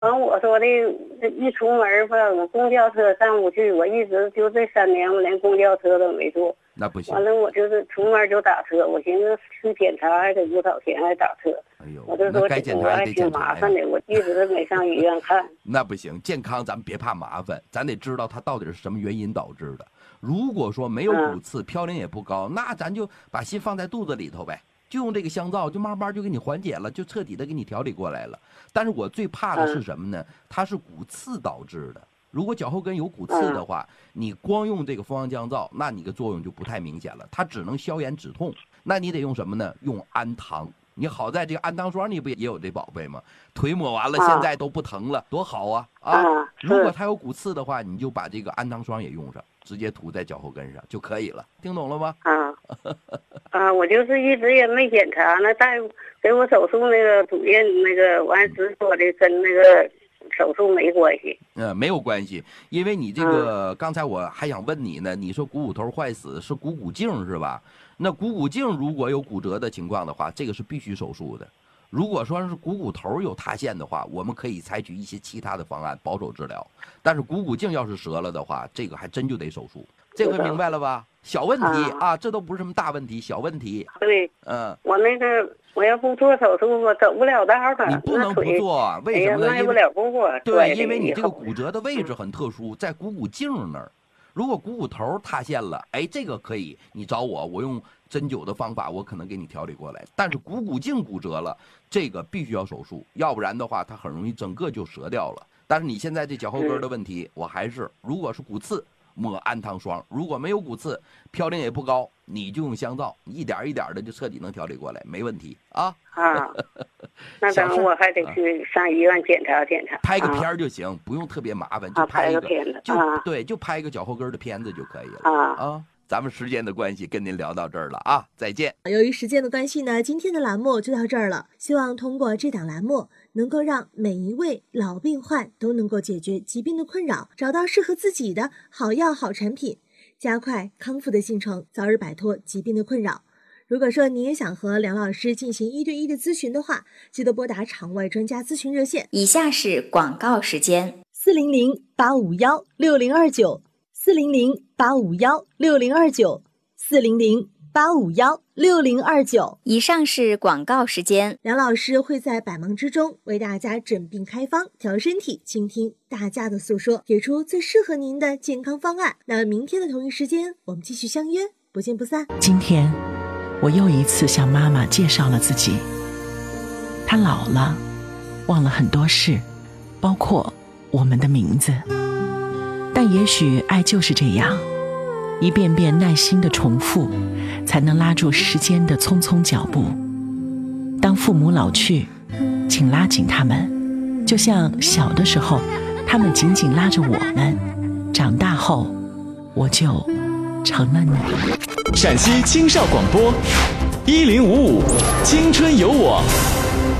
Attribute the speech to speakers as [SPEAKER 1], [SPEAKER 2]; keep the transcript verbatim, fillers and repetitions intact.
[SPEAKER 1] 完我说的，一出门吧，我公交车上不去，我一直就这三年，我连公交车都没坐。
[SPEAKER 2] 那不行。
[SPEAKER 1] 完了，我就是出门就打车，我寻思去检查还得不少钱，还打车。
[SPEAKER 2] 哎呦，
[SPEAKER 1] 我就说
[SPEAKER 2] 该检查
[SPEAKER 1] 我还挺
[SPEAKER 2] 还得检查
[SPEAKER 1] 麻烦的，我一直都没上医院看。
[SPEAKER 2] 那不行，健康咱们别怕麻烦，咱得知道它到底是什么原因导致的。如果说没有骨刺，嘌呤也不高，那咱就把心放在肚子里头呗，就用这个香皂，就慢慢就给你缓解了，就彻底的给你调理过来了。但是我最怕的是什么呢？它是骨刺导致的。如果脚后跟有骨刺的话，你光用这个蜂王降皂，那你的作用就不太明显了，它只能消炎止痛。那你得用什么呢？用氨糖。你好在这个氨糖霜，你不也有这宝贝吗？腿抹完了，现在都不疼了，多好啊！啊，如果它有骨刺的话，你就把这个氨糖霜也用上，直接涂在脚后跟上就可以了。听懂了吗？
[SPEAKER 1] 啊啊，我就是一直也没检查，那大夫给我手术那个主任那个完只说的跟那个手术没关系。
[SPEAKER 2] 嗯，没有关系，因为你这个、嗯、刚才我还想问你呢，你说股骨头坏死是股骨颈是吧？那股骨颈如果有骨折的情况的话，这个是必须手术的。如果说是股骨头有塌陷的话，我们可以采取一些其他的方案保守治疗。但是股骨颈要是折了的话，这个还真就得手术。这回明白了吧？小问题 啊, 啊，这都不是什么大问题，小问题。
[SPEAKER 1] 对，
[SPEAKER 2] 嗯，
[SPEAKER 1] 我那个我要不做手术，我走不了道了。
[SPEAKER 2] 你不能不做，为什么呢？
[SPEAKER 1] 迈不了步啊。
[SPEAKER 2] 对，因为你这个骨折的位置很特殊，在股骨颈那儿。如果股骨头塌陷了，哎，这个可以，你找我，我用针灸的方法，我可能给你调理过来。但是股骨颈骨折了，这个必须要手术，要不然的话，它很容易整个就折掉了。但是你现在这脚后跟的问题，我还是，如果是骨刺，抹氨糖霜；如果没有骨刺，嘌呤也不高，你就用香皂，一点一点的就彻底能调理过来，没问题啊。
[SPEAKER 1] 啊，那等我还得去上医院检查检查，
[SPEAKER 2] 拍个片就行，不用特别麻烦，就拍一个
[SPEAKER 1] 片子，
[SPEAKER 2] 就对，就拍一个脚后跟的片子就可以了
[SPEAKER 1] 啊
[SPEAKER 2] 啊。咱们时间的关系，跟您聊到这儿了啊，再见。
[SPEAKER 3] 由于时间的关系呢，今天的栏目就到这儿了。希望通过这档栏目，能够让每一位老病患都能够解决疾病的困扰，找到适合自己的好药好产品，加快康复的进程，早日摆脱疾病的困扰。如果说你也想和梁老师进行一对一的咨询的话，记得拨打场外专家咨询热线。
[SPEAKER 4] 以下是广告时间：
[SPEAKER 3] 四零零八五幺六零二九，四零零八五幺六零二九，四零零八五幺六零二九。
[SPEAKER 4] 以上是广告时间。
[SPEAKER 3] 梁老师会在百忙之中为大家诊病开方，调身体，倾听大家的诉说，给出最适合您的健康方案。那明天的同一时间，我们继续相约，不见不散。
[SPEAKER 5] 今天我又一次向妈妈介绍了自己。她老了，忘了很多事，包括我们的名字。但也许爱就是这样，一遍遍耐心的重复，才能拉住时间的匆匆脚步。当父母老去，请拉紧他们，就像小的时候，他们紧紧拉着我们。长大后，我就成了你。
[SPEAKER 6] 陕西青少广播一零五五青春有我。